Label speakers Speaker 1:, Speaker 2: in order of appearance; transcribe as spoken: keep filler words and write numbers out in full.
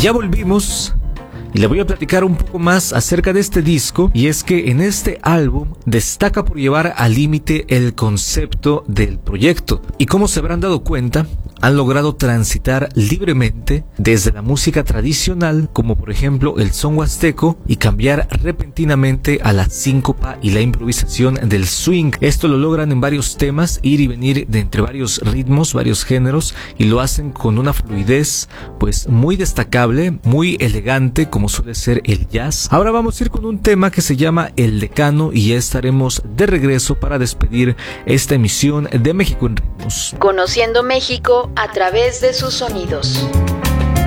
Speaker 1: ya volvimos y le voy a platicar un poco más acerca de este disco, y es que en este álbum destaca por llevar al límite el concepto del proyecto, y como se habrán dado cuenta, han logrado transitar libremente desde la música tradicional, como por ejemplo el son huasteco, y cambiar repentinamente a la síncopa y la improvisación del swing. Esto lo logran en varios temas, ir y venir de entre varios ritmos, varios géneros, y lo hacen con una fluidez pues muy destacable, muy elegante, como suele ser el jazz. Ahora vamos a ir con un tema que se llama El Decano, y ya estaremos de regreso para despedir esta emisión de México en Ritmos.
Speaker 2: Conociendo México a través de sus sonidos.